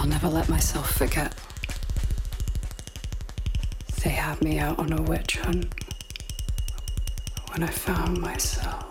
I'll never let myself forget. They had me out on a witch hunt when I found myself.